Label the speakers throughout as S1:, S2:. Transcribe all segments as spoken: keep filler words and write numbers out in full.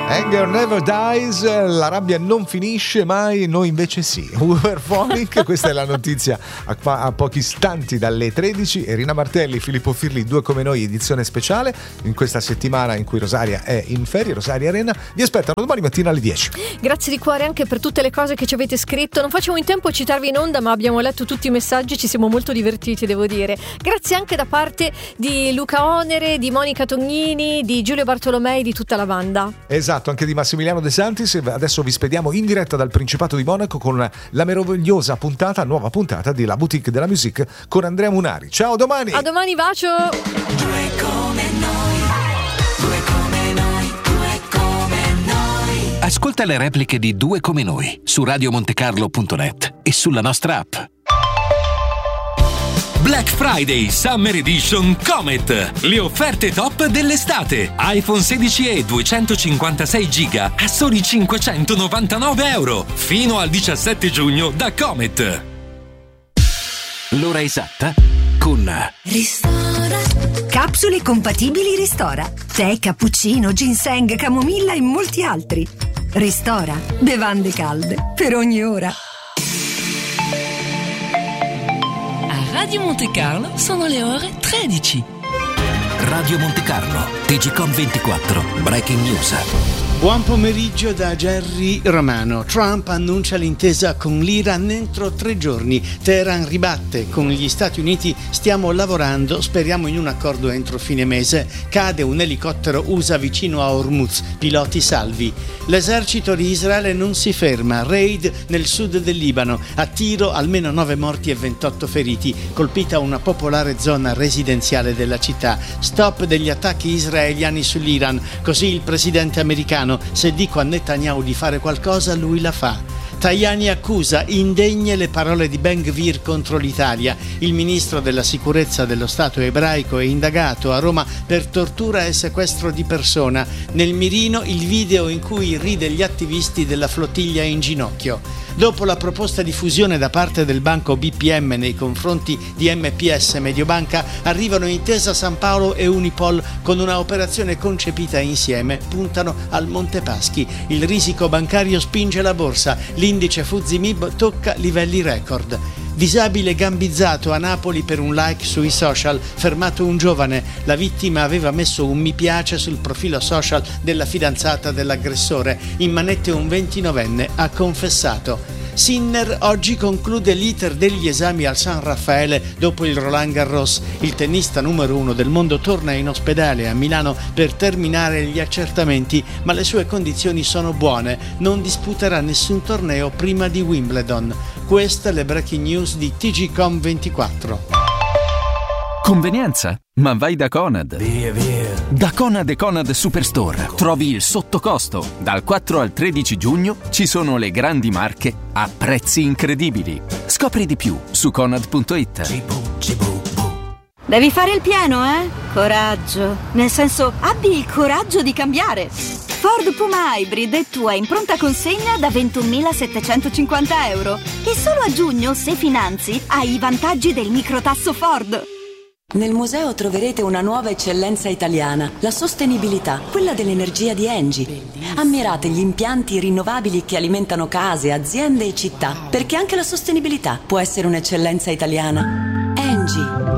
S1: Anger never dies, la rabbia non finisce mai, noi invece sì. Uberphonic, questa è la notizia a, a pochi istanti dalle tredici. Rina Martelli, Filippo Firli, due come noi, edizione speciale in questa settimana in cui Rosaria è in ferie. Rosaria Arena vi aspettano domani mattina alle dieci.
S2: Grazie di cuore anche per tutte le cose che ci avete scritto. Non facciamo in tempo a citarvi in onda, ma abbiamo letto tutti i messaggi, ci siamo molto divertiti, devo dire. Grazie anche da parte di Luca Onere, di Monica Tognini, di Giulio Bartolomei, di tutta la banda.
S1: Esatto, anche di Massimiliano De Santis. Adesso vi spediamo in diretta dal Principato di Monaco con la meravigliosa puntata, nuova puntata di La Boutique della Musique con Andrea Munari. Ciao, domani!
S2: A domani, bacio!
S3: Due come noi, due come noi, due come noi.
S4: Ascolta le repliche di Due come noi su radio montecarlo punto net e sulla nostra app. Black Friday Summer Edition Comet. Le offerte top dell'estate. iPhone sedici e duecentocinquantasei giga a soli cinquecentonovantanove euro. Fino al diciassette giugno da Comet. L'ora esatta con
S5: Ristora. Capsule compatibili Ristora. Tè, cappuccino, ginseng, camomilla e molti altri. Ristora. Bevande calde per ogni ora.
S6: Radio Monte Carlo sono le ore tredici.
S4: Radio Monte Carlo, T G Com ventiquattro, Breaking News.
S7: Buon pomeriggio da Gerry Romano. Trump annuncia l'intesa con l'Iran entro tre giorni. Teheran ribatte: con gli Stati Uniti stiamo lavorando, speriamo in un accordo entro fine mese. Cade un elicottero U S A vicino a Hormuz, piloti salvi. L'esercito di Israele non si ferma, raid nel sud del Libano, a tiro almeno nove morti e ventotto feriti, colpita una popolare zona residenziale della città. Stop degli attacchi israeliani sull'Iran, così il presidente americano: se dico a Netanyahu di fare qualcosa, lui la fa. Tajani accusa indegne le parole di Ben Gvir contro l'Italia. Il ministro della sicurezza dello Stato ebraico è indagato a Roma per tortura e sequestro di persona. Nel mirino il video in cui ride gli attivisti della flottiglia in ginocchio. Dopo la proposta di fusione da parte del banco B P M nei confronti di M P S Mediobanca, arrivano Intesa San Paolo e Unipol con una operazione concepita insieme, puntano al Monte Paschi. Il risico bancario spinge la borsa, l'indice Fuzzi M I B tocca livelli record. Disabile gambizzato a Napoli per un like sui social, fermato un giovane. La vittima aveva messo un mi piace sul profilo social della fidanzata dell'aggressore. In manette un ventinovenne ha confessato. Sinner oggi conclude l'iter degli esami al San Raffaele dopo il Roland Garros. Il tennista numero uno del mondo torna in ospedale a Milano per terminare gli accertamenti, ma le sue condizioni sono buone. Non disputerà nessun torneo prima di Wimbledon. Queste le breaking news di T G Com ventiquattro.
S8: Convenienza? Ma vai da Conad. Via, via. Da Conad e Conad Superstore trovi il sottocosto. Dal quattro al tredici giugno ci sono le grandi marche a prezzi incredibili. Scopri di più su conad punto it.
S9: Devi fare il pieno, eh? Coraggio. Nel senso, abbi il coraggio di cambiare. Ford Puma Hybrid è tua in pronta consegna da ventunomilasettecentocinquanta euro. E solo a giugno, se finanzi, hai i vantaggi del microtasso Ford.
S10: Nel museo troverete una nuova eccellenza italiana, la sostenibilità, quella dell'energia di Engie. Ammirate gli impianti rinnovabili che alimentano case, aziende e città, perché anche la sostenibilità può essere un'eccellenza italiana. Engie.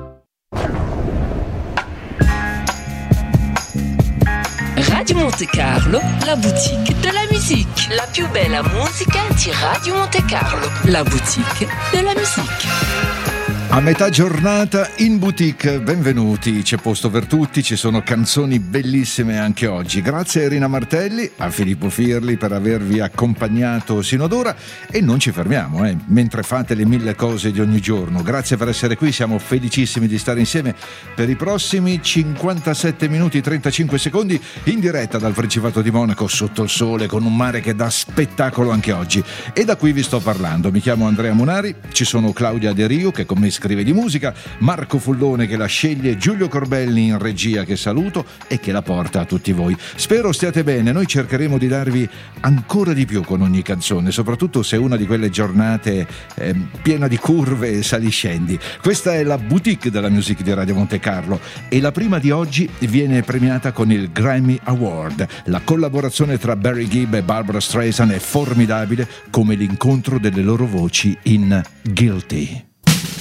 S6: Radio Monte Carlo, la boutique de la musique. La più bella musica di Radio Monte Carlo. La boutique de la musique.
S1: A metà giornata in boutique, benvenuti, c'è posto per tutti, ci sono canzoni bellissime anche oggi. Grazie a Rina Martelli, a Filippo Firli per avervi accompagnato sino ad ora e non ci fermiamo, eh, mentre fate le mille cose di ogni giorno. Grazie per essere qui, siamo felicissimi di stare insieme per i prossimi cinquantasette minuti e trentacinque secondi in diretta dal Principato di Monaco sotto il sole con un mare che dà spettacolo anche oggi. E da qui vi sto parlando, mi chiamo Andrea Munari, ci sono Claudia De Rio che con me scrive di musica, Marco Fullone che la sceglie, Giulio Corbelli in regia che saluto e che la porta a tutti voi. Spero stiate bene, noi cercheremo di darvi ancora di più con ogni canzone, soprattutto se è una di quelle giornate eh, piena di curve e saliscendi. Questa è la boutique della music di Radio Monte Carlo e la prima di oggi viene premiata con il Grammy Award. La collaborazione tra Barry Gibb e Barbra Streisand è formidabile come l'incontro delle loro voci in Guilty.